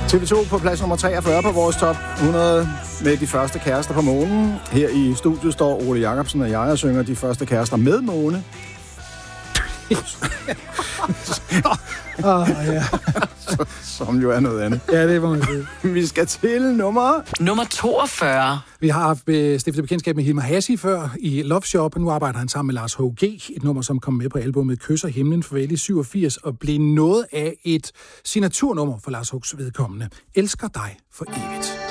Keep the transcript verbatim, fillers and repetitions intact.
T V to på plads nummer treogfyrre på vores top hundrede med de første kærester på månen. Her i studiet står Ole Jacobsen og jeg og synger de første kærester med måne. oh, ja. Som jo er noget andet. Ja, det må man sige. Vi skal til nummer... Nummer toogfyrre. Vi har haft stiftet bekendtskab med Hilmar Hassi før i Love Shop, og nu arbejder han sammen med Lars H G, et nummer, som kom med på albumet Kysser himlen farvel i syvogfirs, og blev noget af et signaturnummer for Lars H's vedkommende. Elsker dig for evigt.